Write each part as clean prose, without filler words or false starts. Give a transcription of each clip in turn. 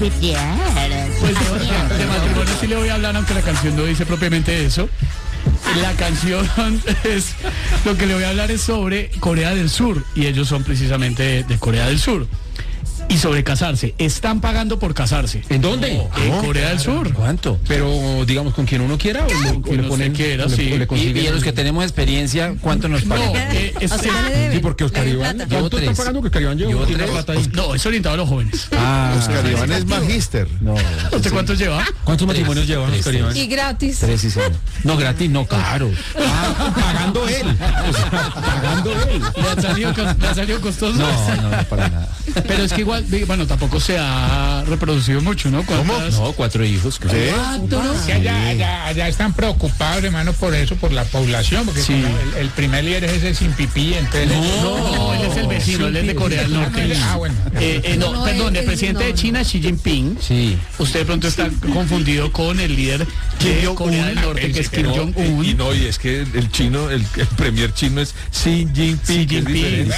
Pues de matrimonio sí le voy a hablar, aunque la canción no dice propiamente eso. La canción es, lo que le voy a hablar es sobre Corea del Sur, y ellos son precisamente de Corea del Sur. Y sobre casarse, están pagando por casarse. ¿En dónde? En Corea del Sur. ¿Cuánto? Pero, digamos, con quien uno quiera, o le ponen, quiera, sí. Y a los que tenemos experiencia, ¿cuánto nos pagan? Sí, porque Oscar Iván, ¿cuánto está pagando que Oscar Iván lleva? No, es orientado a los jóvenes. Oscar Iván es magíster. No. ¿Usted cuántos lleva? ¿Cuántos matrimonios lleva Oscar Iván? Y gratis. 3 y 6. No, gratis, no, caro. Pagando él. O sea, pagando él. ¿Le ha salido costoso? No, para nada. Pero es que igual, bueno, tampoco se ha reproducido mucho, ¿no? No, 4 hijos, claro. Sí, allá están preocupados, hermano, por eso, por la población, porque sí. el primer líder es ese sin pipí, entonces... No, él es el vecino, él es de Corea del Norte. Bueno. Perdón, el presidente de China, Xi Jinping. Sí. Usted de pronto está confundido con el líder de Corea del Norte, que es Kim Jong-un. Y es que el chino, el premier chino es Xi Jinping. Xi Jinping.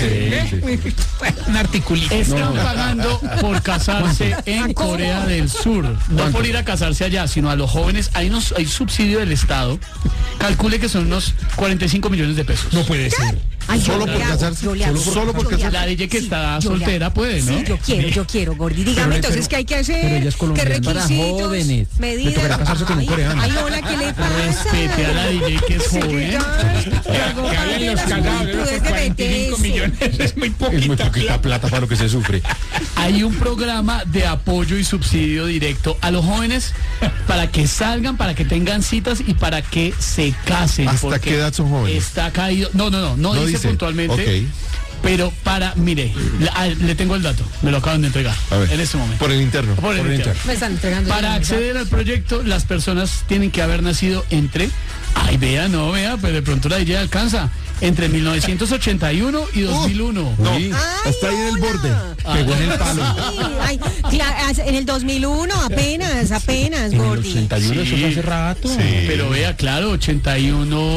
Un articulito. Están pagando por casarse en Corea del Sur. No por ir a casarse allá, sino a los jóvenes. Hay subsidio del Estado. Calcule que son unos 45 millones de pesos. No puede ser. Ay, Solo por casarse. Solo por casarse. La DJ que está soltera puede, ¿no? Sí, yo quiero, Gordi. Dígame entonces qué hay que hacer. Pero ella es colombiana. ¿Qué requisitos? Para jóvenes. Medidas. Le tocará casarse con un coreano. Ay, hola, ¿qué le pasa? Respete a la DJ que es joven. Que hablen los casados, por 45 millones, es muy poquita plata para lo que se sufre. Hay un programa de apoyo y subsidio directo a los jóvenes para que salgan, para que tengan citas y para que se casen. ¿Hasta qué edad son jóvenes? Está caído. No dice puntualmente. Okay. Pero mire, le tengo el dato, me lo acaban de entregar en este momento. Por el interno. Por el interno. Me están entregando. Para acceder al proyecto, las personas tienen que haber nacido entre, pues de pronto la DJ alcanza, entre 1981 y 2001. No, está ahí en el borde. Pegó en el palo. Sí, en el 2001, apenas, Gordi. En el 81, eso fue hace rato. Sí. Pero vea, claro, 81,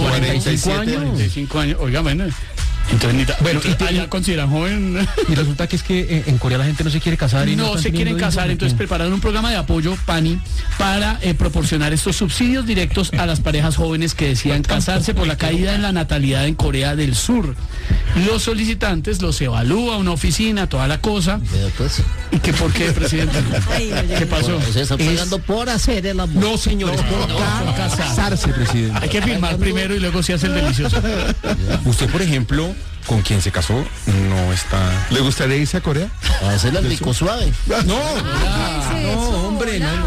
45 años. Oiga, bueno. Entonces, allá consideran joven. Y resulta que es que en Corea la gente no se quiere casar y no se quieren casar, entonces prepararon un programa de apoyo, PANI, para proporcionar estos subsidios directos a las parejas jóvenes que decían casarse por la caída en la natalidad en Corea del Sur. Los solicitantes los evalúa una oficina, toda la cosa. ¿Y qué por qué, presidente? ¿Qué pasó? Se está pagando por hacer el amor. No, señores, por casarse, presidente. Hay que firmar primero y luego se hace el delicioso. Usted, por ejemplo, ¿con quién se casó? No está... ¿Le gustaría irse a Corea? A hacer el rico suave. No, hombre, no.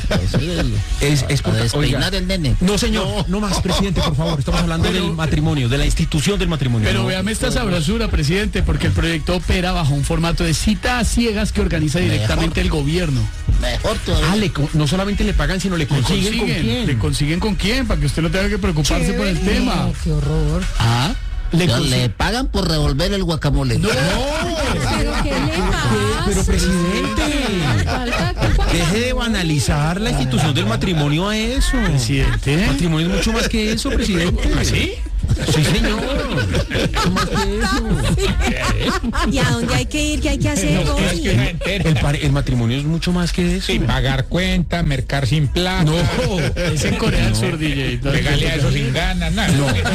Es por despeinar el nene. No, señor, no más, presidente, por favor. Estamos hablando del matrimonio, de la institución del matrimonio. Pero véame esta sabrosura, presidente, porque el proyecto opera bajo un formato de cita a ciegas que organiza directamente el gobierno. Mejor todavía. No solamente le pagan, sino le consiguen con quién. Le consiguen con quién, para que usted no tenga que preocuparse por el tema. Qué horror. Le pagan por revolver el guacamole. No. ¿Pero qué le pasa? Pero presidente, deje de banalizar la institución del matrimonio a eso. Presidente. El matrimonio es mucho más que eso, presidente. ¿Así? Sí, señor. Mucho más que eso. ¿Y a dónde hay que ir? ¿Qué hay que hacer? El matrimonio es mucho más que eso. Sin pagar cuentas, mercar sin plata. No, es en Corea del Sur, DJ. Regale a eso sin ganas, nada.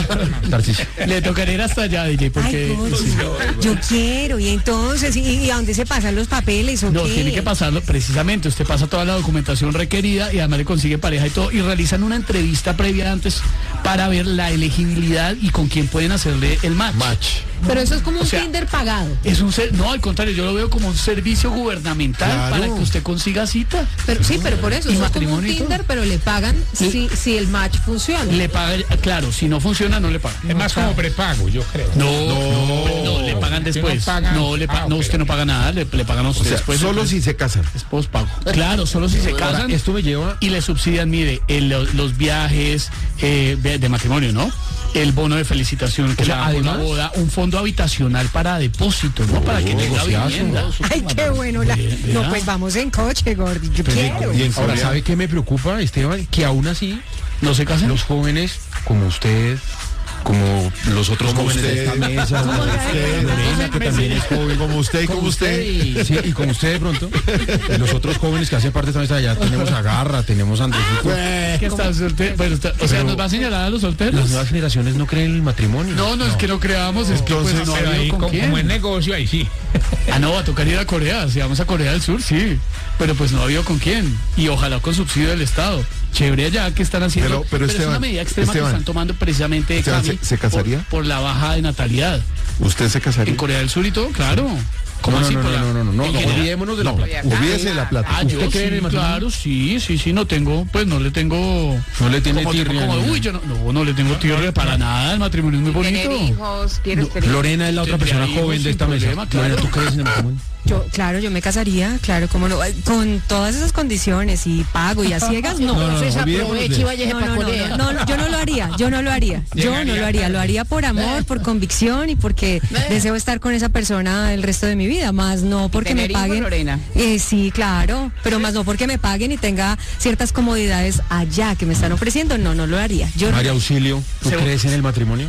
Le tocaría ir hasta allá, DJ, porque... Yo quiero, y entonces, ¿y a dónde se pasan los papeles o No, qué? tiene que pasarlo precisamente. Usted pasa toda la documentación requerida y además le consigue pareja y todo. Y realizan una entrevista previa antes para ver la elegibilidad y con quién pueden hacerle el match. Pero eso es como un Tinder pagado. No, al contrario, yo lo veo como un servicio gubernamental para que usted consiga cita. Pero por eso es como un Tinder, pero le pagan si el match funciona. Le pagan, claro, si no funciona no le pagan. Es más como prepago, yo creo. No, le pagan después. Usted no paga nada, le pagan a usted después. Solo si se casan. Es postpago. Claro, solo si se casan. Esto me lleva... Y le subsidian, mire, los viajes de matrimonio, ¿no? El bono de felicitación, que una boda, un fondo habitacional para depósito, ¿no? Para que tenga vivienda. Ay, qué bueno. No, pues vamos en coche, Gordi. Yo quiero. Y Ahora, ¿sabe qué me preocupa, Esteban? Que aún así no se casan. Los jóvenes, como usted, como los otros jóvenes de esta mesa, Lorena, que también es joven, como usted y como usted. Sí, y como usted de pronto, y los otros jóvenes que hacen parte de esta mesa, ya tenemos a Garra, tenemos a Andrés. ¿Qué está soltero? Bueno, o sea, ¿nos va a señalar a los solteros? Las nuevas generaciones no creen en el matrimonio. No, es que no creamos, es que pues no Pero ahí, con quién. como es negocio, ahí sí. No, va a tocar ir a Corea, si vamos a Corea del Sur, sí, pero pues no ha habido con quién, y ojalá con subsidio del Estado. Chévere allá que están haciendo, pero Esteban, es una medida extrema que están tomando precisamente Esteban, ¿se casaría? Por la baja de natalidad. ¿Usted se casaría? En Corea del Sur y todo, claro. ¿Cómo así? No, olvidémonos de la plata. Olvídese de la plata. Yo sí, claro, sí, no tengo, pues no le tengo... No le tiene tirria. Yo no le tengo tirria para nada, el matrimonio es muy bonito. ¿Tener hijos? ¿Quieres tener? Lorena es la otra persona joven de esta mesa. Lorena, ¿tú crees en el matrimonio? Yo me casaría, claro, cómo no, con todas esas condiciones y pago y a ciegas, no. Aproveche y vaya para Corea. No, yo no lo haría, lo haría por amor, por convicción y porque deseo estar con esa persona el resto de mi vida, más no porque me paguen. Lorena? Sí, claro, pero más no porque me paguen y tenga ciertas comodidades allá que me están ofreciendo, no lo haría. María Auxilio, ¿tú crees en el matrimonio?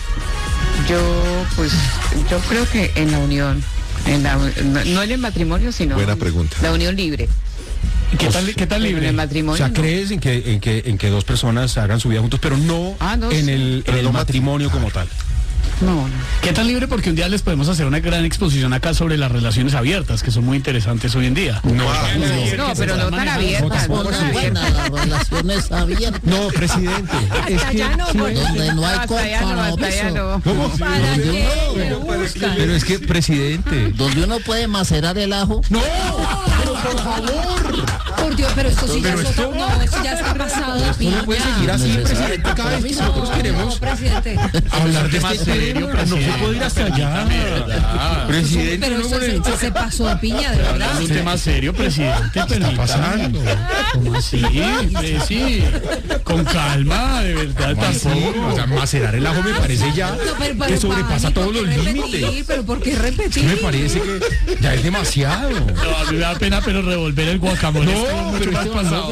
Yo creo que en la unión. No en el matrimonio, sino buena pregunta. La unión libre. ¿Qué tal libre? En el matrimonio. O sea, ¿crees en que dos personas hagan su vida juntos, pero no, en el matrimonio como tal? No. ¿Qué tan libre? Porque un día les podemos hacer una gran exposición acá sobre las relaciones abiertas, que son muy interesantes hoy en día. No, pero no tan abiertas. Las relaciones abiertas. No, presidente. Donde no hay compromiso. Pero es que, presidente. Donde uno puede macerar el ajo. ¡No! ¡Pero por favor! Por Dios, pero esto sí esto ya está pasado. Esto no puede seguir así, presidente. Cada vez que nosotros queremos hablar de este tema, no se puede ir hasta allá. Presidente, pero esto se pasó de piña, de verdad. Es un tema serio, presidente. ¿Qué está pasando? ¿Cómo así? Sí, con calma, de verdad, tampoco. O sea, macerar el ajo me parece ya que sobrepasa todos los límites. Pero ¿por qué repetir? Me parece que ya es demasiado. No, a mí me da pena, pero revolver el guacamole. No, pero más pasado.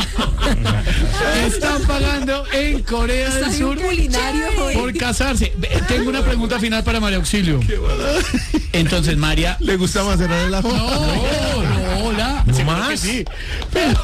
Están pagando en Corea del Sur por casarse. Tengo una pregunta final para María Auxilio. Entonces, María, ¿le gusta macerar el ajo? No, más. Sí. Pero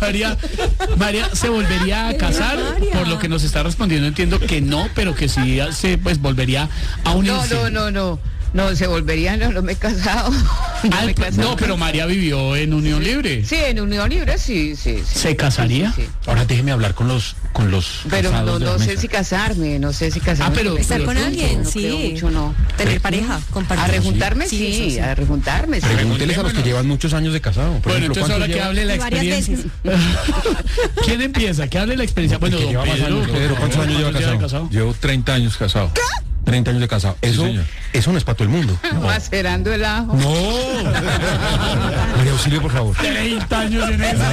María se volvería a casar, por lo que nos está respondiendo. Entiendo que no, pero que sí se volvería a unirse. No, se volvería, no me he casado. No, pero María vivió en unión libre. Sí, en unión libre, sí. ¿Se casaría? Sí. Ahora déjeme hablar con los pero no sé si casarme, pero estar con alguien, no sí. creo mucho, no. Tener pareja, compartir. A rejuntarme, sí. A rejuntarme, sí. Pregúnteles a los que llevan muchos años de casado. Por Bueno, ejemplo, entonces ahora que hable la experiencia. ¿Quién empieza? Que hable la experiencia. Bueno, don Pedro, ¿cuántos años lleva casado? Llevo 30 años casado. 30 años de casado. Eso no es para todo el mundo. Macerando el ajo. No. María Auxilio, por favor. 30 años en eso.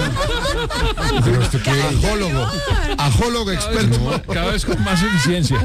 Pero esto que Ajólogo experto. No, cada vez con más eficiencia.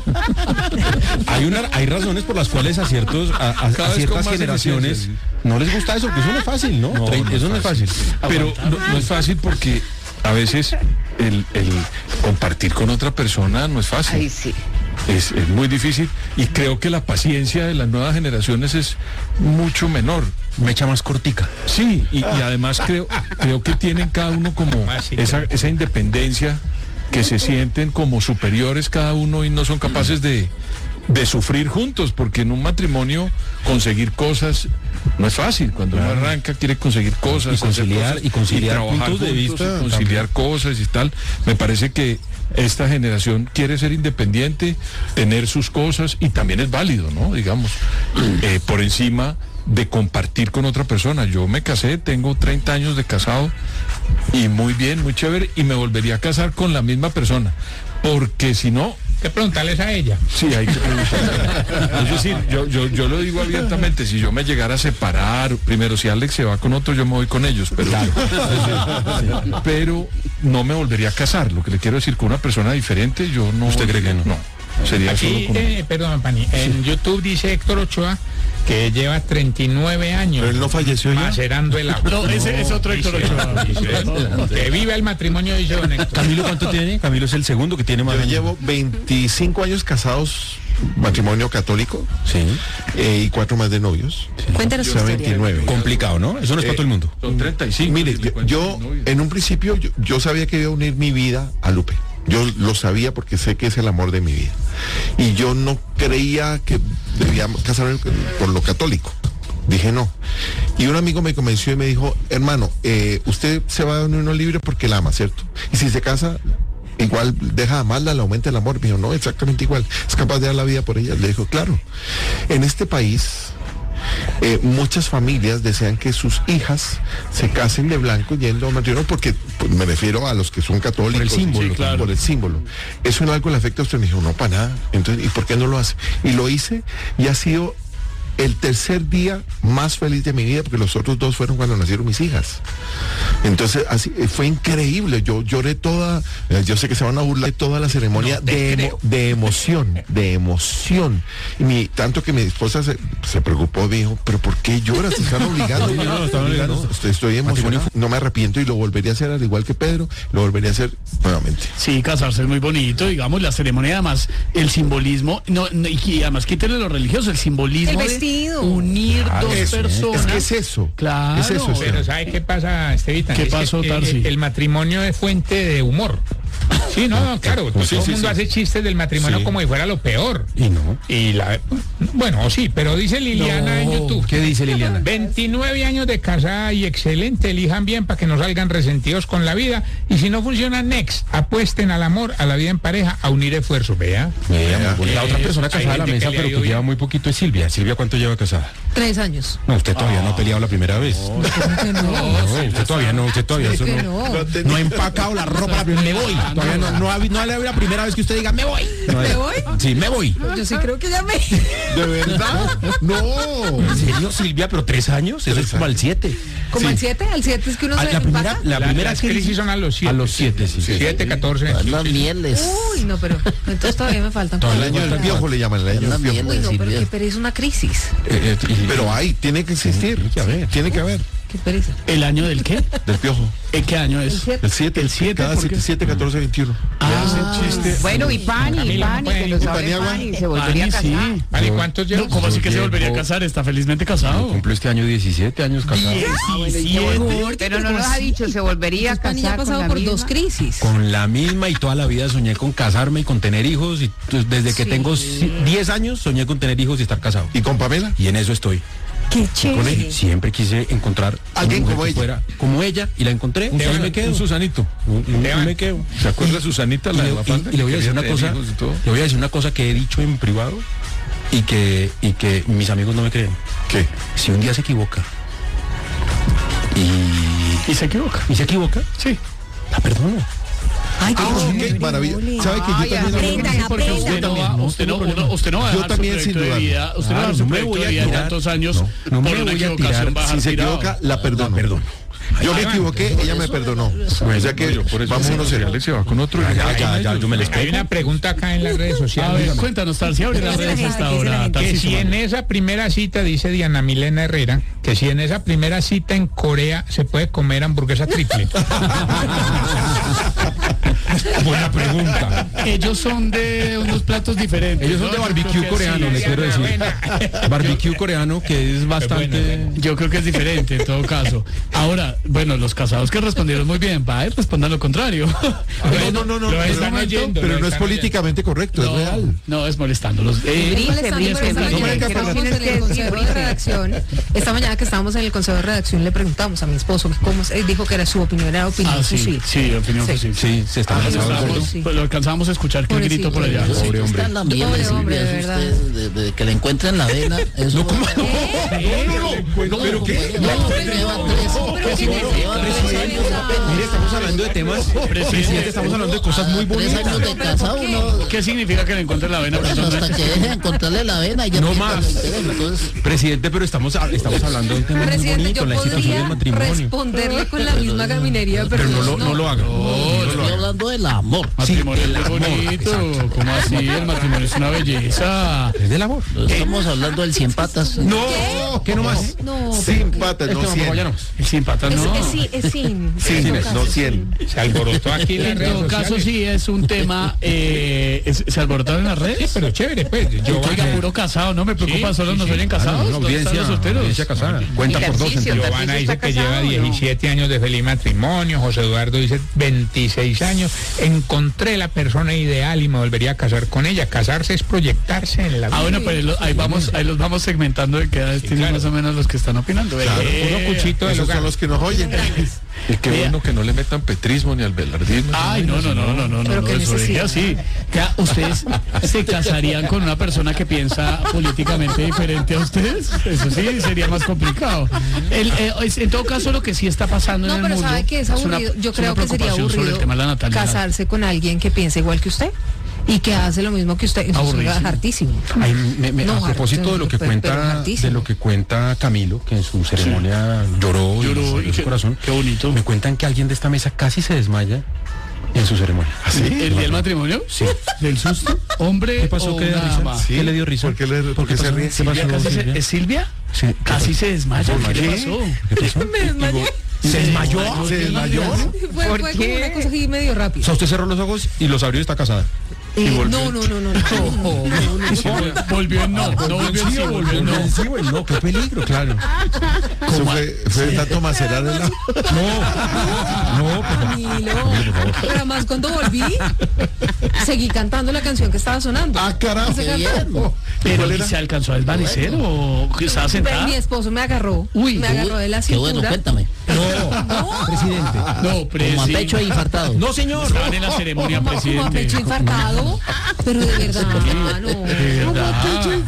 Hay razones por las cuales a ciertas generaciones no les gusta eso, porque eso no es fácil, ¿no? Eso no es fácil. Pero no es fácil porque a veces el compartir con otra persona no es fácil. Ay, sí. Es muy difícil y creo que la paciencia de las nuevas generaciones es mucho menor. Me echa más cortica. Sí, y además creo que tienen cada uno como esa independencia, que se sienten como superiores cada uno y no son capaces de sufrir juntos, porque en un matrimonio conseguir cosas no es fácil. Cuando uno arranca quiere conseguir cosas y conciliar trabajar puntos de vista, conciliar cosas y tal. Me parece que esta generación quiere ser independiente, tener sus cosas, y también es válido, ¿no? Digamos, por encima de compartir con otra persona. Yo me casé, tengo 30 años de casado y muy bien, muy chévere, y me volvería a casar con la misma persona, porque si no... que preguntarles a ella. Sí, hay que preguntarle. Es decir, yo lo digo abiertamente, si yo me llegara a separar, primero, si Alex se va con otro, yo me voy con ellos, pero no me volvería a casar. Lo que le quiero decir, con una persona diferente, yo no... ¿Usted cree que no? No. Sería aquí, solo con... perdón, Pani, en YouTube dice Héctor Ochoa que lleva 39 años. Pero él no falleció ya. Macerando el agua. No, ese es otro Héctor Ochoa. Que viva el matrimonio, dice don Héctor. Camilo, ¿cuánto tiene? Camilo es el segundo que tiene más. Yo llevo 25 años casados, matrimonio católico, Sí. Y 4 más de novios. Cuéntanos O su sea, historia. 29. Complicado, ¿no? Eso no es para todo el mundo. Son 35. Mire, yo en un principio yo sabía que iba a unir mi vida a Lupe. Yo lo sabía porque sé que es el amor de mi vida. Y yo no creía que debía casarme por lo católico. Dije no. Y un amigo me convenció y me dijo, hermano, usted se va a unir uno libre porque la ama, ¿cierto? Y si se casa, igual deja de amarla, le aumenta el amor. Me dijo, no, exactamente igual. Es capaz de dar la vida por ella. Le dijo, claro. En este país, muchas familias desean que sus hijas se casen de blanco yendo a matrimonio porque pues, me refiero a los que son católicos. Por el símbolo, sí, claro. Por el símbolo. Eso en algo le afecta a usted. Me dijo, no, para nada. Entonces, ¿y por qué no lo hace? Y lo hice y ha sido el tercer día más feliz de mi vida porque los otros 2 fueron cuando nacieron mis hijas. Entonces, así fue increíble. Yo lloré toda, yo sé que se van a burlar de toda la ceremonia de emoción. Y tanto que mi esposa se preocupó, dijo, pero ¿por qué lloras? ¿Te están obligando? Estoy emocionado. No me arrepiento y lo volvería a hacer al igual que Pedro, lo volvería a hacer nuevamente. Sí, casarse es muy bonito, digamos, la ceremonia, además, el simbolismo, y además quítale lo religioso, el simbolismo El de vestido. unir dos personas. Es que es eso. Claro. Es eso. Pero ¿sabe qué pasa, Estevita? ¿Qué Es que, pasó, Tarsi? el matrimonio es fuente de humor. Sí, no, claro, pues todo el mundo hace chistes del matrimonio como si fuera lo peor. Y no. Bueno, sí, pero dice Liliana en YouTube. ¿Qué dice Liliana? 29 años de casada y excelente, elijan bien para que no salgan resentidos con la vida. Y si no funciona, next, apuesten al amor, a la vida en pareja, a unir esfuerzos, vea. La otra persona casada a la Hay gente mesa, que le pero ha ido que lleva bien. muy poquito, es Silvia. Silvia, ¿cuánto lleva casada? 3 años. No, usted todavía no ha peleado la primera vez. No, usted todavía eso que no. no. No ha empacado la ropa, me voy. Todavía no ha la primera vez que usted diga, me voy. ¿Me voy? Sí, me voy. Yo sí creo que ya me... ¿De verdad? No. ¿En serio, Silvia? ¿Pero 3 años? Eso es como al 7. ¿Como al 7? ¿Al 7 es que uno se La primera, empaca? la primera Las crisis son a los 7. A los 7, sí. 7, 14. Las mieles. Uy, no, pero entonces todavía me faltan. El año del piojo le llaman, el año del Las piojo. mieles, Uy, no, pero Silvia. qué pereza una crisis. Pero tiene que existir. Tiene que haber. Qué pereza. ¿El año del qué? Del piojo. ¿En qué año es? El 7. El 7, Cada ¿por qué? 7, 14, 21. Bueno, y Pani, Camila, no que lo sabe Paniagua. Pani, se volvería a Pani, casar. sí. ¿Vale? ¿Cuántos lleva? No, ¿cómo así que se llevo- volvería a casar? Está felizmente casado. Cumplo este año 17 años casado. Pero no nos ha dicho, se volvería a Pani ya ha casar con pasado la por misma. 2 crisis. Con la misma y toda la vida soñé con casarme y con tener hijos. Y desde que Sí. tengo 10 años soñé con tener hijos y estar casado. ¿Y con Pamela? Y en eso estoy. Qué chévere. Siempre quise encontrar Alguien una mujer como que ella. fuera como ella y la encontré. Y ahí me quedo. Un Susanito. Y me quedo. ¿Se acuerda Susanita, la de la Panda? Y le voy a decir una cosa. Hijos y todo. Le voy a decir una cosa que he dicho en privado y que mis amigos no me creen. ¿Qué? Si un día se equivoca Y se equivoca. y se equivoca, Sí. la perdono. Ay, qué Ok, maravilloso. ¿Sabe que yo también... Aprendan, Porque usted no va, usted no va a Yo dejar su también, proyecto sin de dudarlo. vida, usted no va a dejar Claro, su no me proyecto voy de a vida de tirar. tantos años No me por una voy a equivocación, tirar. va a dejar Si se tirado. equivoca, la perdono. Perdón. Yo me equivoqué, ella me perdonó. O sea que Por eso vamos a unos Alex se va con otro. Yo me les Hay una pregunta acá en las redes A sociales. ver, cuéntanos, Tarsi, abre las ¿Qué dice la redes gente? hasta ¿Qué dice la ahora. gente? Que Tarcisio si en Mano. esa primera cita, dice Diana Milena Herrera, que si en esa primera cita en Corea se puede comer hamburguesa triple. Buena pregunta. Ellos son de unos platos diferentes. Ellos son de ¿no? Yo barbecue creo que coreano, sí. les quiero decir. Barbecue coreano que es bastante... Yo creo que es diferente en todo caso. Ahora, bueno, los casados que respondieron muy bien, respondan lo contrario. No, Lo están oyendo, pero lo no es están políticamente correcto, es real. No, es molestándolos. Molestando, pero esta mañana que estábamos en el consejo de redacción, esta mañana que estábamos en el consejo de redacción le preguntamos a mi esposo cómo dijo que era su opinión, era opinión Ah, sí, fusil. sí, opinión Sí. fusil. Sí, se está Ah, pasando. sí. Pues lo alcanzábamos a escuchar que él gritó por allá. Pobrecito. Pobre hombre. Está en la miel, Pobre hombre, Silvia, de eso verdad. usted, de que le encuentren la vena. Eso No, ¿cómo? Pero que No, pero Mire, estamos hablando de temas, presidente, estamos hablando de cosas muy 3 bonitas. años de casado, uno... ¿Qué significa que le encuentre la vena? Hasta que deje de encontrarle la vena y ya No pierda más. el interés, entonces... Presidente, pero estamos hablando de un tema muy Presidente, bonito, yo la institución podría del matrimonio. responderle con la misma caminería, pero No lo haga. Estoy hablando del amor. Matrimonio es muy bonito. ¿Cómo así? El matrimonio es una belleza. Es del amor. No estamos hablando del 100 patas. No, ¿qué no más? no. Sin patas, no 100. El sin patas no. Es sin. Sin, no 100. Se alborotó aquí las En redes todo caso sociales. sí es un tema. ¿Se alborotaron en las Sí, redes? pero chévere, pues. Oiga, puro casado, no me preocupa, solo nos oyen casados. Una ¿Dónde están audiencia, los solteros? audiencia casada. Cuenta por dos. Tarcisio, entonces. Giovanna dice está que lleva casado, ¿no? 17 años de feliz matrimonio, José Eduardo dice 26 años, encontré la persona ideal y me volvería a casar con ella. Casarse es proyectarse en la vida. Ah, bueno, pues ahí los vamos segmentando de qué edades tienen claro. más o menos los que están opinando. Puro cuchito del Esos hogar. son los que nos oyen. Y qué bueno que no le metan petrismo ni albelardismo. Ay, no, Pero qué eso necesidad. dije así. Ya, ¿ustedes se casarían con una persona que piensa políticamente diferente a ustedes? Eso sí, sería más complicado. En todo caso, lo que sí está pasando No, en el pero mundo... sabe que es aburrido. Yo creo que sería preocupación sobre el aburrido tema de la natalidad. casarse con alguien que piensa igual que usted y que hace lo mismo que usted. Eso es Aburridísimo. hartísimo. Ay, No, a propósito de lo que pero cuenta hartísimo. Camilo, que en su ceremonia lloró y Lloró, salió y su corazón. qué bonito. Me cuentan que alguien de esta mesa casi se desmaya en su ceremonia. ¿El día del matrimonio? Sí. ¿Del susto? ¿Hombre ¿Qué pasó? o ¿Qué le dio una risa? dama? ¿Qué le dio risa? ¿Por qué se pasó? ríe? ¿Qué ¿Silvia pasó, casi Silvia? ¿Es Silvia? Sí, ¿qué Casi pasó? se desmaya. ¿Qué le pasó? ¿Qué pasó? Me desmayé. ¿Se desmayó? ¿Se desmayó? Fue ¿Por como qué? una cosa así medio O rápida. sea, usted cerró los ojos y los abrió y está casada. No. Volvió en no. No volvió en sí, volvió en no. Sí, bueno, no, qué peligro, claro. Eso fue tanto macerar el agua. No, Camilo. Pero además cuando volví, seguí cantando la canción que estaba sonando. Ah, carajo. Qué bien. Pero ¿Cuál ¿y era? se alcanzó a desvanecer o que estaba sentada? Mi esposo me agarró. Uy, me agarró de la Qué bueno, cintura. cuéntame. presidente. No, Como a presidente. pecho infartado. No, señor. Estaban en la ceremonia, Como a presidente. pecho infartado. Pero de verdad, no. De verdad.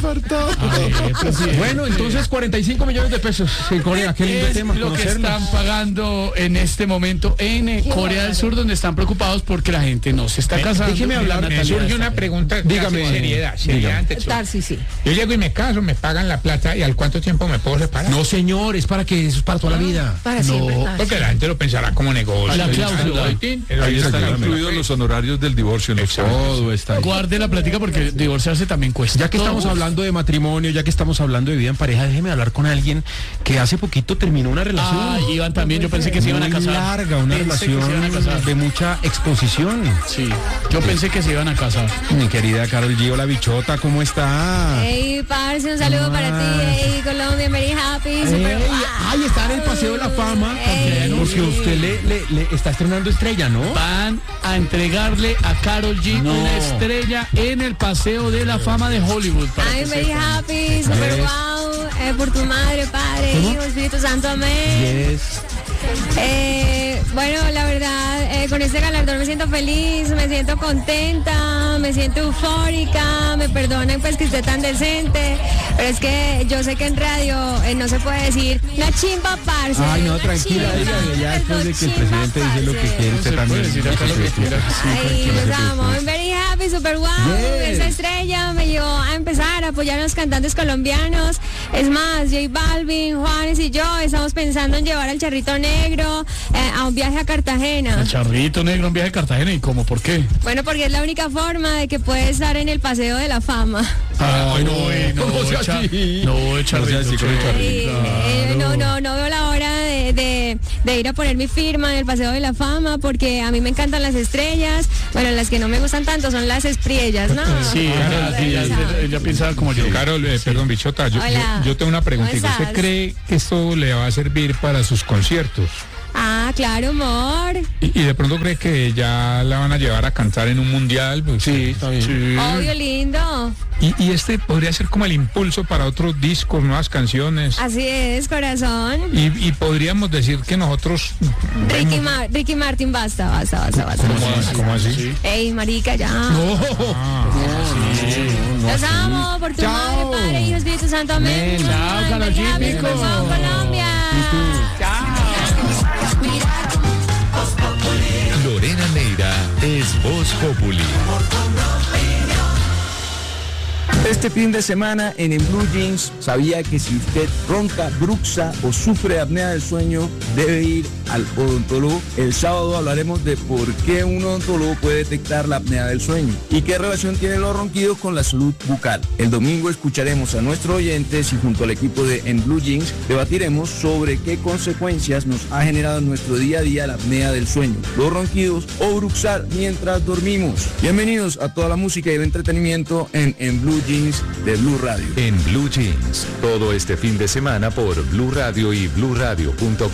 Ay, presidente. Bueno, entonces 45 millones de pesos en Corea. Qué lindo Es tema. lo que conocerlo. están pagando en este momento en Corea del Sur, donde están preocupados porque la gente no se está casando. déjeme y la hablar, Me natalidad surge está una cayendo. pregunta. Dígame, Seriedad dígame. ante todo. Tarsi, sí. Yo llego y me caso, me pagan la plata y al cuánto tiempo me puedo separar. No, señor, es para que eso es para toda la vida. Para siempre. Tarsi. Porque la gente lo pensará como negocio. La cláusula. Ahí están incluidos los honorarios del divorcio. ¿No? Todo está ahí. Guarde la plática porque divorciarse también cuesta. Ya que estamos Todo. hablando de matrimonio, ya que estamos hablando de vida en pareja, déjeme hablar con alguien que hace poquito terminó una relación. Ah, Iván también, yo pensé que se iban a muy casar. larga, una Pensé que se iban a relación casar. de mucha exposición. Sí, yo pensé que se iban a casar. Mi querida Karol G, la bichota, ¿cómo está? Hey, parce, un saludo para ti. Hey, Colombia, very happy. Super Ey, ay, está en el Paseo de la Fama, Ey. porque usted le está estrenando estrella, ¿no? Van a entregarle a Karol G No. una estrella en el Paseo de la Fama de Hollywood. para que I'm very sepan. happy, super Yes. wow. Por tu madre, Padre, ¿Cómo? Hijo, Espíritu Santo, amén. Yes. Bueno, la verdad, con este galardón me siento feliz, me siento contenta, me siento eufórica, me perdonen pues que esté tan decente, pero es que yo sé que en radio no se puede decir una chimba, parce. Ay, no, una tranquila, chimba, dígale, ya después de que el chimba, presidente dice lo que parce. quiere, usted Se también. puede decir acá lo que quiera. Ay, los amo. I'm very happy, super wow. Yes. Esa estrella me llevó a empezar a apoyar a los cantantes colombianos. Es más, J Balvin, Juanes y yo estamos pensando en llevar al Charrito Negro a un viaje a Cartagena. El Charrito Negro en viaje a Cartagena, ¿y cómo? ¿Por qué? Bueno, porque es la única forma de que puede estar en el Paseo de la Fama. Ay, no sea así. No, Charrito. así con el Ay, no veo la hora de ir a poner mi firma en el Paseo de la Fama porque a mí me encantan las estrellas. Bueno, las que no me gustan tanto son las espriellas, ¿no? Sí, ella piensa como yo. Carol, perdón, bichota, Hola. yo tengo una pregunta. ¿Cómo ¿Usted estás? cree que esto le va a servir para sus conciertos? Ah, claro, amor. Y de pronto cree que ya la van a llevar a cantar en un mundial. Pues, Sí, está bien. Sí. Obvio, lindo. y este podría ser como el impulso para otros discos, nuevas canciones. Así es, corazón. Y podríamos decir que nosotros... Ricky Martin, basta. ¿Cómo así? Ey, marica, ya. No, Los amo por tu madre, Padre, Hijo, Espíritu Santo, amén. Chao, Karol G, Happy, pico. Colombia. Chao. Populi. Este fin de semana en Blue Jeans, sabía que si usted ronca, bruxa o sufre de apnea del sueño, debe ir al odontólogo. El sábado hablaremos de por qué un odontólogo puede detectar la apnea del sueño y qué relación tienen los ronquidos con la salud bucal. El domingo escucharemos a nuestros oyentes y junto al equipo de En Blue Jeans debatiremos sobre qué consecuencias nos ha generado en nuestro día a día la apnea del sueño, los ronquidos o bruxar mientras dormimos. Bienvenidos a toda la música y el entretenimiento en Blue Jeans de Blue Radio. En Blue Jeans, todo este fin de semana por Blue Radio y BlueRadio.com.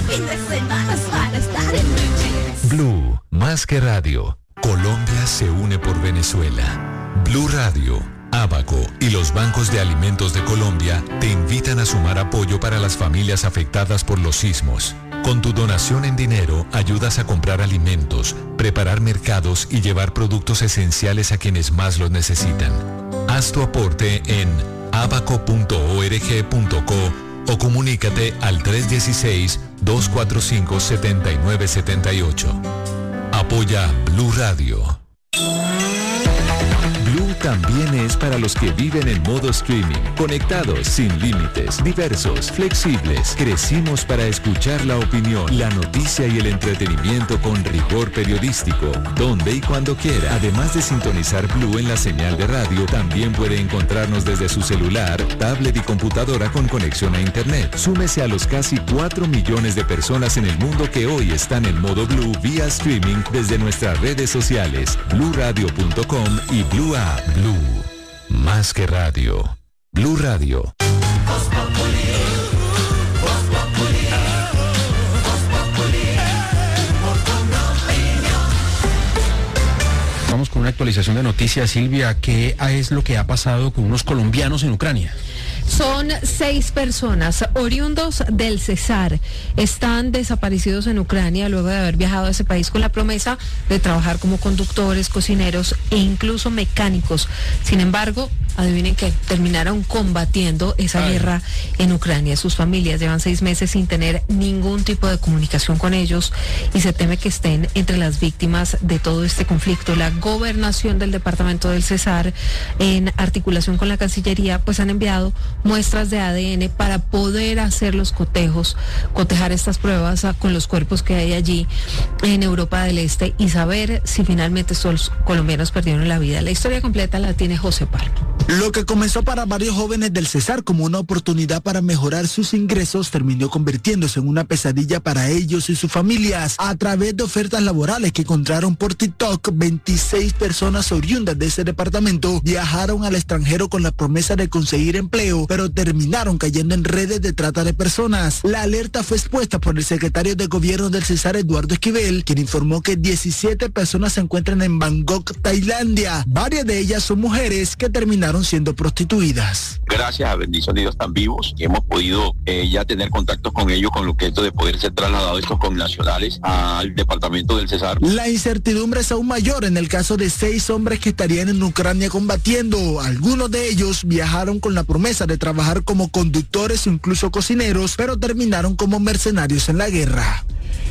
Blue, más que radio. Colombia se une por Venezuela. Blue Radio, Abaco y los bancos de alimentos de Colombia te invitan a sumar apoyo para las familias afectadas por los sismos. Con tu donación en dinero ayudas a comprar alimentos, preparar mercados y llevar productos esenciales a quienes más los necesitan. Haz tu aporte en abaco.org.co o comunícate al 316-245-7978. Apoya Blue Radio. Blue también es para los que viven en modo streaming, conectados, sin límites, diversos, flexibles. Crecimos para escuchar la opinión, la noticia y el entretenimiento con rigor periodístico, donde y cuando quiera. Además de sintonizar Blue en la señal de radio, también puede encontrarnos desde su celular, tablet y computadora con conexión a internet. Súmese a los casi 4 millones de personas en el mundo que hoy están en modo Blue vía streaming desde nuestras redes sociales, BlueRadio.com y Blue App. Blue, más que radio. Blue Radio. Vamos con una actualización de noticias, Silvia. ¿Qué es lo que ha pasado con unos colombianos en Ucrania? Son 6 personas oriundos del Cesar. Están desaparecidos en Ucrania luego de haber viajado a ese país con la promesa de trabajar como conductores, cocineros e incluso mecánicos. Sin embargo, adivinen qué, terminaron combatiendo esa guerra en Ucrania. Sus familias llevan 6 meses sin tener ningún tipo de comunicación con ellos y se teme que estén entre las víctimas de todo este conflicto. La gobernación del departamento del Cesar, en articulación con la Cancillería, pues han enviado muestras de ADN para poder hacer los cotejar estas pruebas con los cuerpos que hay allí en Europa del Este y saber si finalmente estos colombianos perdieron la vida. La historia completa la tiene José Palma. Lo que comenzó para varios jóvenes del Cesar como una oportunidad para mejorar sus ingresos terminó convirtiéndose en una pesadilla para ellos y sus familias. A través de ofertas laborales que encontraron por TikTok, 26 personas oriundas de ese departamento viajaron al extranjero con la promesa de conseguir empleo, pero terminaron cayendo en redes de trata de personas. La alerta fue expuesta por el secretario de gobierno del Cesar, Eduardo Esquivel, quien informó que 17 personas se encuentran en Bangkok, Tailandia. Varias de ellas son mujeres que terminaron siendo prostituidas. Gracias a bendición de Dios están vivos y hemos podido ya tener contactos con ellos con lo que esto de poder ser trasladados estos connacionales al departamento del Cesar. La incertidumbre es aún mayor en el caso de 6 hombres que estarían en Ucrania combatiendo. Algunos de ellos viajaron con la promesa de trabajar como conductores o incluso cocineros, pero terminaron como mercenarios en la guerra.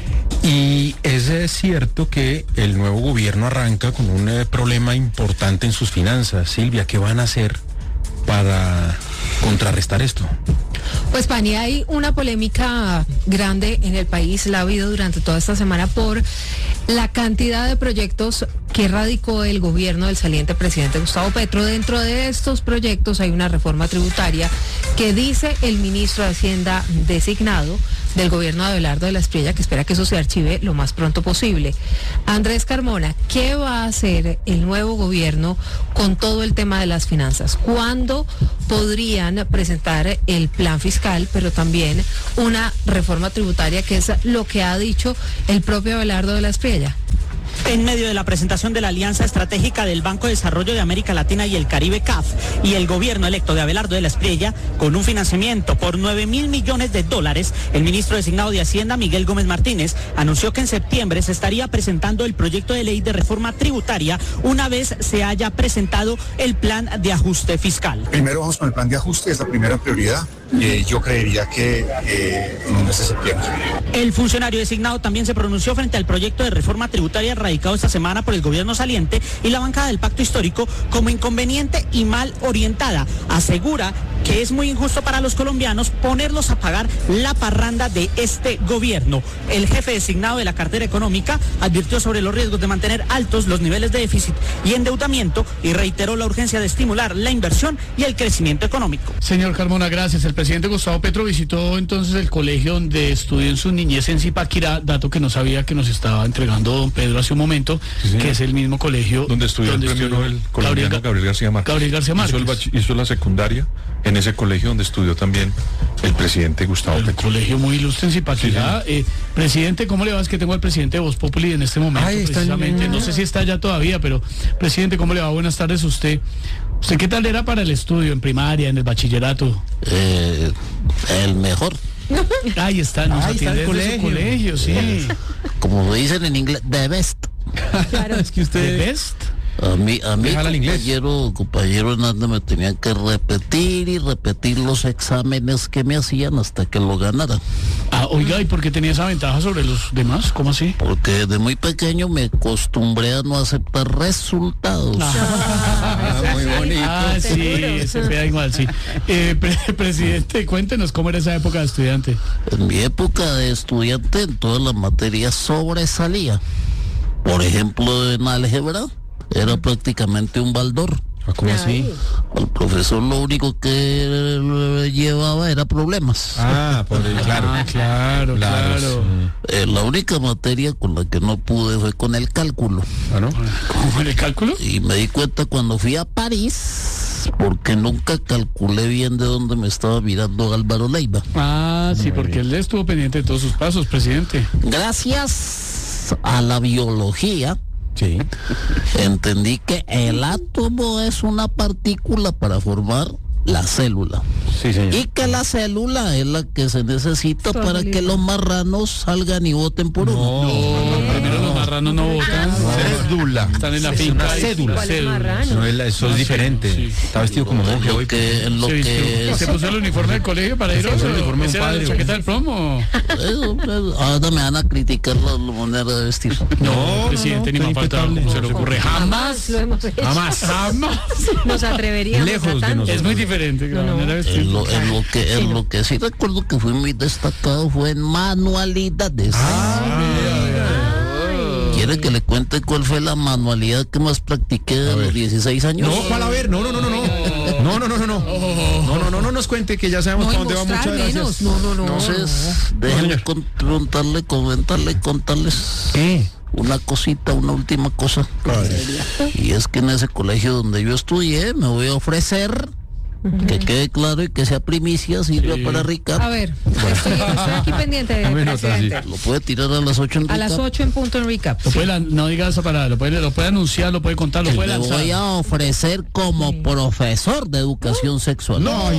Y es cierto que el nuevo gobierno arranca con un problema importante en sus finanzas. Silvia, ¿qué van a hacer para contrarrestar esto? Pues, Pani, hay una polémica grande en el país, la ha habido durante toda esta semana por la cantidad de proyectos que radicó el gobierno del saliente presidente Gustavo Petro. Dentro de estos proyectos hay una reforma tributaria que dice el ministro de Hacienda designado del gobierno de Abelardo de la Espriella que espera que eso se archive lo más pronto posible. Andrés Carmona, ¿qué va a hacer el nuevo gobierno con todo el tema de las finanzas? ¿Cuándo podrían presentar el plan fiscal, pero también una reforma tributaria, que es lo que ha dicho el propio Abelardo de la Espriella? En medio de la presentación de la Alianza Estratégica del Banco de Desarrollo de América Latina y el Caribe, CAF, y el gobierno electo de Abelardo de la Espriella, con un financiamiento por $9.000 millones, el ministro designado de Hacienda, Miguel Gómez Martínez, anunció que en septiembre se estaría presentando el proyecto de ley de reforma tributaria una vez se haya presentado el plan de ajuste fiscal. Primero vamos con el plan de ajuste, es la primera prioridad. yo creería que no se pierde. El funcionario designado también se pronunció frente al proyecto de reforma tributaria radicado esta semana por el gobierno saliente y la bancada del Pacto Histórico como inconveniente y mal orientada. Asegura que es muy injusto para los colombianos ponerlos a pagar la parranda de este gobierno. El jefe designado de la cartera económica advirtió sobre los riesgos de mantener altos los niveles de déficit y endeudamiento y reiteró la urgencia de estimular la inversión y el crecimiento económico. Señor Carmona, gracias. El presidente Gustavo Petro visitó entonces el colegio donde estudió en su niñez en Zipaquirá, dato que no sabía que nos estaba entregando don Pedro hace un momento, que es el mismo colegio donde estudió el premio Nobel colombiano Gabriel García Márquez. Gabriel García Márquez. Hizo la secundaria en ese colegio donde estudió también el presidente Gustavo Petro. Colegio muy ilustre en Zipaquirá. Presidente, ¿cómo le va? Es que tengo al presidente de Voz Populi en este momento, precisamente. No sé si está allá todavía, pero presidente, ¿cómo le va? Buenas tardes. ¿Usted qué tal era para el estudio en primaria, en el bachillerato? El mejor. Ahí está, nos atiende desde su colegio, sí. Como dicen en inglés, the best. Claro, es que usted... ¿The best? A mí compañero Hernández, me tenían que repetir y repetir los exámenes que me hacían hasta que lo ganara. Oiga, ¿y por qué tenía esa ventaja sobre los demás? ¿Cómo así? Porque desde muy pequeño me acostumbré a no aceptar resultados. Muy bonito. Sí, se pega igual, sí. Presidente, cuéntenos cómo era esa época de estudiante. En mi época de estudiante, en todas las materias sobresalía. Por ejemplo, en álgebra era prácticamente un baldor. ¿Cómo así? El profesor lo único que llevaba era problemas. Claro. La única materia con la que no pude fue con el cálculo. ¿No? ¿Cómo fue el cálculo? Y me di cuenta cuando fui a París, porque nunca calculé bien de dónde me estaba mirando Álvaro Leiva. Sí, porque él estuvo pendiente de todos sus pasos, presidente. Gracias a la biología, entendí que el átomo es una partícula para formar la célula. Sí, señor. Y que la célula es la que se necesita para que los marranos salgan y voten por uno. No, primero los marranos no votan. Cédula. Están en la finca. Cédula. Eso es diferente. Sí. Está vestido como monje hoy. ¿Se puso el uniforme del colegio para ir a la chaqueta del promo? Ahora me van a criticar la manera de vestir. No, presidente, ni me falta, se le ocurre. Jamás lo hemos hecho. Jamás. Nos atreveríamos. Lejos de nosotros. Es muy diferente. En lo que sí recuerdo que fui muy destacado fue en manualidades. ¿Quiere que le cuente cuál fue la manualidad que más practiqué de los 16 años? No, ¿cuál? A ver, no nos cuente, que ya sabemos para dónde va. Muchas gracias. Entonces, déjenme contarles. ¿Qué? Una cosita, una última cosa. Y es que en ese colegio donde yo estudié me voy a ofrecer, que quede claro y que sea primicia, sirva para Ricardo. A ver, estoy aquí pendiente. Lo puede tirar a las 8 en recap. A las 8 en punto en recap. No diga esa palabra, lo puede anunciar, lo puede contar, lo puede lanzar. Lo voy a ofrecer como profesor de educación sexual. No,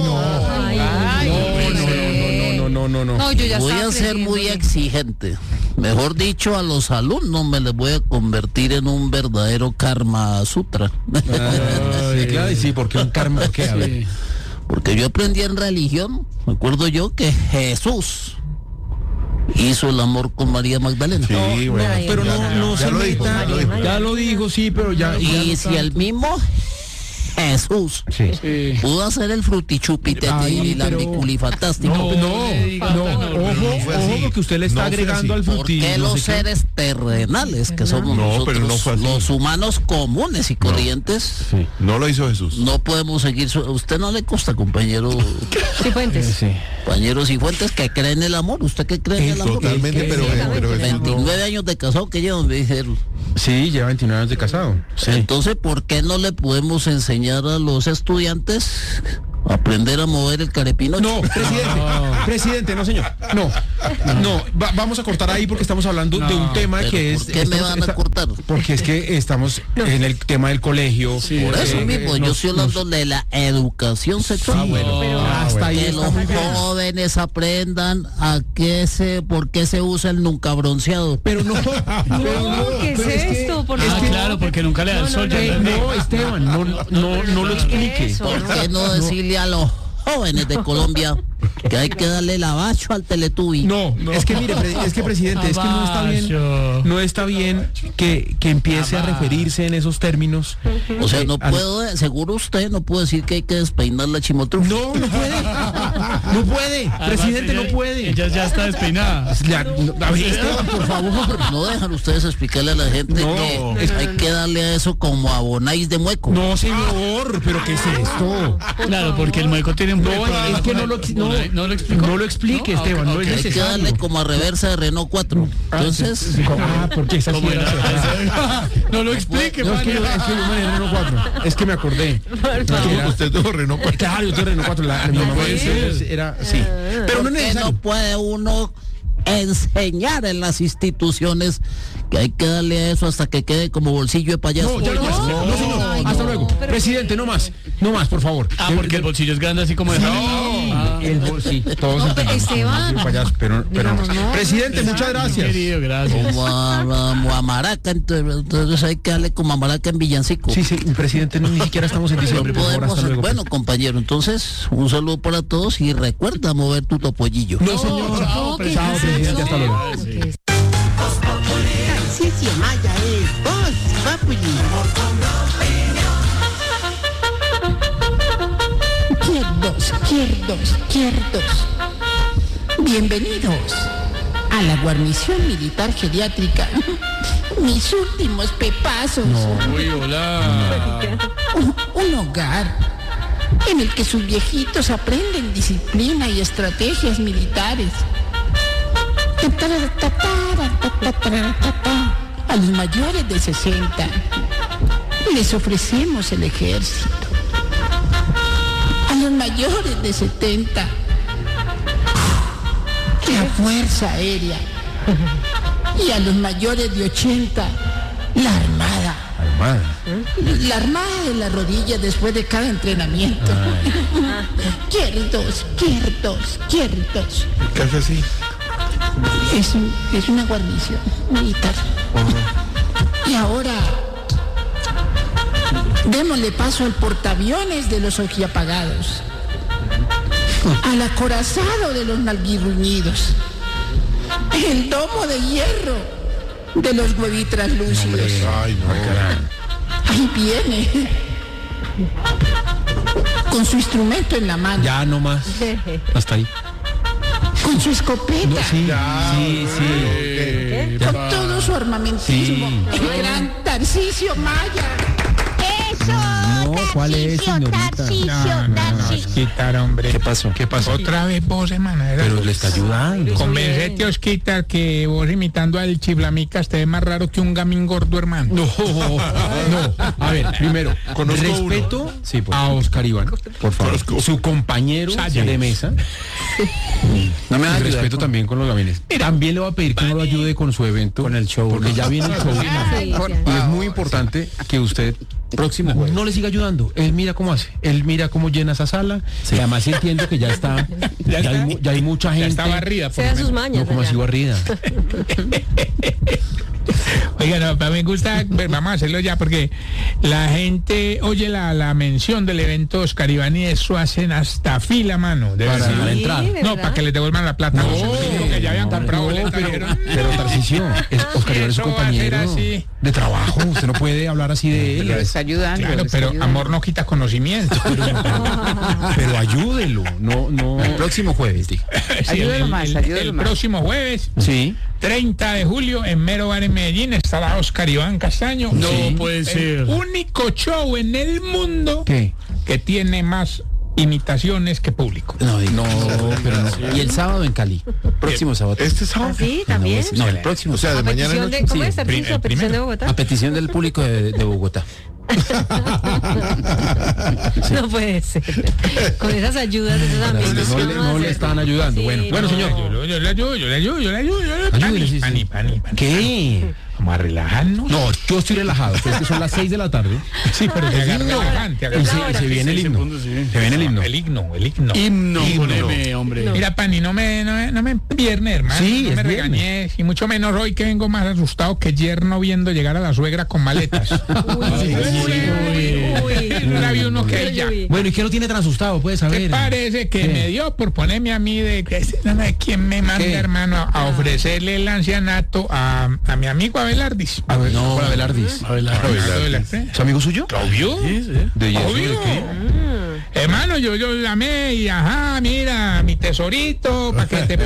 yo ya voy a ser muy exigente. Mejor dicho, a los alumnos me les voy a convertir en un verdadero Karma Sutra. Claro, y sí, ¿por qué un Karma? ¿Por qué? A ver. Porque yo aprendí en religión, me acuerdo yo que Jesús hizo el amor con María Magdalena. Sí, bueno, pero no se meta. Ya lo digo, sí, pero ya. Y si el mismo Jesús pudo hacer el frutichupite y la fantástico. Ojo, porque usted le está agregando al frutillo. Porque los seres terrenales que somos nosotros, los humanos comunes y corrientes, no lo hizo Jesús. No podemos seguir. ¿Usted no le consta, compañero Cifuentes? Compañero Cifuentes, que cree en el amor? ¿Usted qué cree en el amor? Totalmente, pero 29 años de casado que llevan, me dijeron. Sí, lleva 29 años de casado. Entonces, ¿por qué no le podemos enseñar a los estudiantes a aprender a mover el carepino? No, presidente, no, señor. Vamos a cortar ahí porque estamos hablando de un tema que es... ¿Por qué me van a cortar? Porque es que estamos en el tema del colegio. Por eso mismo, yo estoy hablando de la educación sexual. Hasta ahí que los jóvenes aprendan por qué se usa el nunca bronceado. Pero ¿qué es esto? Claro, porque nunca le da el sol. No, Esteban, no lo explique. ¿Por qué no decirle a los jóvenes de Colombia que hay que darle lavacho al Teletubby. No, es que mire, presidente, es que no está bien que empiece a referirse en esos términos. O sea, no puedo, seguro usted no puede decir que hay que despeinar la chimotrufia. No puede. No puede, presidente, no puede. Ella ya está despeinada. A ver, Esteban, por favor. No dejan ustedes explicarle a la gente que hay que darle a eso como abonáis de mueco. No, señor, pero ¿qué es esto? Claro, porque el mueco tiene un es que no lo explico. No lo explique, Esteban, no es hay necesario. que darle como a reversa de Renault 4. Entonces, porque esa sí era. No lo explique, no, es que yo manejé Renault 4. Es que me acordé. Usted tuvo Renault 4. Claro, yo tuve Renault 4. Mi mamá era sí. Pero no es necesario. No puede uno enseñar en las instituciones que hay que darle a eso hasta que quede como bolsillo de payaso. No, ya no más. No, señor. Hasta luego. Presidente, no más, por favor. Porque el bolsillo es grande así como de... El bolsillo. Todos Esteban. Payaso, pero no. Presidente, muchas gracias. Querido, gracias. Como a Maraca, entonces hay que darle como a Maraca en villancico. Sí, presidente, ni siquiera estamos en diciembre, por favor, hasta luego. Bueno, compañero, entonces, un saludo para todos y recuerda mover tu topollillo. No, señor. Chao, presidente, hasta luego. Tarcisio Maya es Voz Populi. Izquierdos. Bienvenidos a la guarnición militar geriátrica. Mis últimos pepazos. Uy, hola. Un hogar en el que sus viejitos aprenden disciplina y estrategias militares. A los mayores de 60 les ofrecemos el ejército. A los mayores de 70 la fuerza aérea. Y a los mayores de 80 la armada. La armada de la rodilla después de cada entrenamiento. Izquierdos. ¿Qué hace así? Es una guarnición militar. Y ahora démosle paso al portaaviones de los ojiapagados, al acorazado de los nalguirruñidos, el domo de hierro de los huevitraslúcidos. Ahí viene, con su instrumento en la mano. Ya no más. Hasta ahí. Con su escopeta. Sí. Con todo su armamentismo. El gran Tarcisio Maya. No, ¿cuál es, señorita? Tarcisio. Quitar, hombre. ¿Qué pasó? Otra vez vos, hermana. Pero le está ayudando. Convencete, Osquitar, que vos imitando al Chiflamicas te ve más raro que un gamín gordo, hermano. No. A ver, primero, con respeto a Oscar Iván, por favor. Su compañero de mesa. No me da respeto también con los gamines. También le voy a pedir que no lo ayude con su evento. Con el show. Porque ya viene el show. Y es muy importante que usted próximo no le siga ayudando. Él mira cómo hace. Él mira cómo llena esa sala. Y además entiendo que ya está. Ya hay mucha gente. Ya está barrida. Se da sus mañas. No, como así barrida. Oiga, no, me gusta, vamos a hacerlo ya porque la gente oye la mención del evento Oscar Iván y eso hacen hasta fila, mano. Para la entrada. No, para que le devuelvan la plata. Que ya habían comprado boleta, pero Tarcisio, Oscar Iván es su compañero de trabajo. Usted no puede hablar así de él. Pero está ayudando. Claro, pero amor no quita conocimiento. Pero ayúdelo. No. El próximo jueves, diga. Ayúdelo más. El próximo jueves. Sí. 30 de julio en Mero Bar en Medellín estará Oscar Iván Castaño. No puede ser. El único show en el mundo que tiene más imitaciones que público. No, pero no. Y el sábado en Cali. Próximo sábado. ¿Este sábado? Sí, también. No, el próximo. O sea, de mañana. ¿Cómo es? ¿A petición de Bogotá? A petición del público de Bogotá. No puede ser. Con esas ayudas de esos amigos. No le están ayudando. Sí, bueno, señor. Yo le ayudo. Ayúdele, sí. Pani. ¿Qué? Vamos a relajarnos. No, yo estoy relajado, pero es que son las 6 de la tarde. Sí, pero te agarra relajante. Y se viene el himno. Se viene el himno. El himno. Himno, hombre. Mira, Pani, no me viernes, hermano. Sí, no me regañes. Y mucho menos hoy que vengo más asustado que yerno viendo llegar a la suegra con maletas. No la vi uno que ella. Bueno, ¿y qué lo tiene tan asustado? Puedes saber. ¿Qué parece que me dio por ponerme a mí de quién me manda, hermano, a ofrecerle el ancianato a mi amigo Abelardis? No, Abelardis. ¿Su amigo suyo? Obvio. ¿De qué? Hermano, yo llamé y mira, mi tesorito, para que te